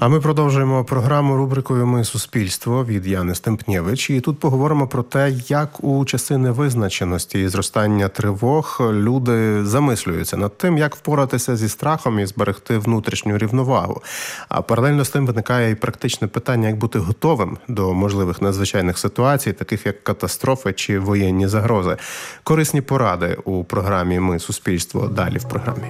А ми продовжуємо програму рубрикою «Ми – суспільство» від Яни Стемпнєвич. І тут поговоримо про те, як у часи невизначеності і зростання тривог люди замислюються над тим, як впоратися зі страхом і зберегти внутрішню рівновагу. А паралельно з тим виникає і практичне питання, як бути готовим до можливих надзвичайних ситуацій, таких як катастрофи чи воєнні загрози. Корисні поради у програмі «Ми – суспільство» далі в програмі.